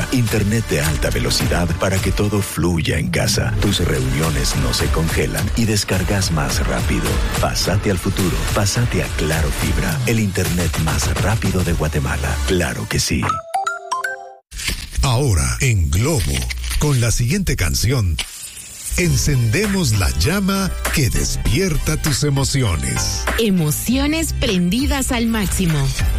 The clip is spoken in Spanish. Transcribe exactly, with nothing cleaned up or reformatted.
Fibra, internet de alta velocidad para que todo fluya en casa. Tus reuniones no se congelan y descargas más rápido. Pásate al futuro. Pásate a Claro Fibra, el internet más rápido de Guatemala. Claro que sí. Ahora en Globo, con la siguiente canción, encendemos la llama que despierta tus emociones. Emociones prendidas al máximo.